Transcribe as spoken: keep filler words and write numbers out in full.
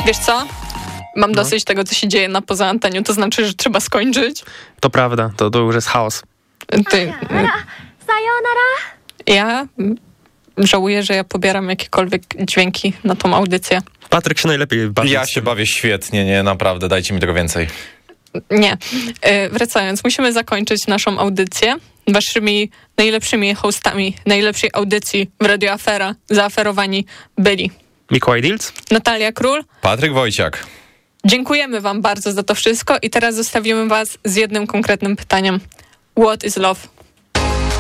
Wiesz co? Mam No. dosyć tego, co się dzieje na poza anteniu, to znaczy, że trzeba skończyć. To prawda, to, to już jest chaos. Ty, ja żałuję, że ja pobieram jakiekolwiek dźwięki na tą audycję. Patryk się najlepiej bawi. Ja się bawię świetnie, nie, naprawdę, dajcie mi tego więcej. Nie. E, Wracając, musimy zakończyć naszą audycję. Waszymi najlepszymi hostami najlepszej audycji w Radio Afera zaaferowani byli Mikołaj Dilc? Natalia Król. Patryk Wojciak. Dziękujemy wam bardzo za to wszystko i teraz zostawimy was z jednym konkretnym pytaniem. What is love?